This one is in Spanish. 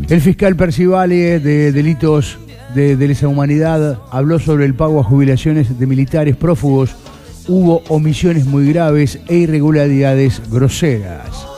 El fiscal Percivale de delitos de lesa humanidad habló sobre el pago a jubilaciones de militares prófugos. Hubo omisiones muy graves e irregularidades groseras.